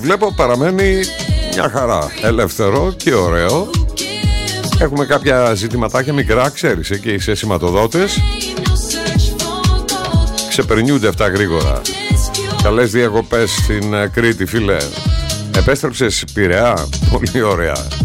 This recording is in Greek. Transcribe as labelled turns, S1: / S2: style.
S1: Βλέπω παραμένει μια χαρά, ελεύθερο και ωραίο. Έχουμε κάποια ζητηματάκια μικρά, ξέρεις, εκεί σε σηματοδότες. Ξεπερνιούνται αυτά γρήγορα. Καλές διακοπές στην Κρήτη, φίλε. Επέστρεψες Πειραιά, πολύ ωραία.